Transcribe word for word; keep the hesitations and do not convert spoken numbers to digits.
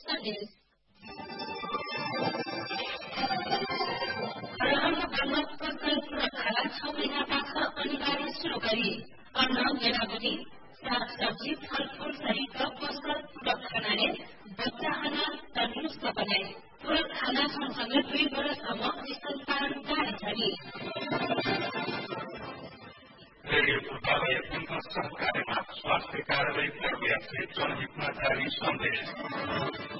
सन्देश रहन बन्नका कल्पना खाना छ महिनाबाट अनिवार्य सुरु गरी अन्न मेनाबुटी सागसब्जी फलफूल सहितका पोषक पूरक खानाले बच्चा खाना तन्दुरुस्त बनाए पूरक खाना सँगसँगै दुई वर्षसम्म स्तनपान जारी छ नि रेडियो एफएमका सहकार्यमा स्वास्थ्य कार्यालय प्रज्ञाले जनहितमा जारी सन्देश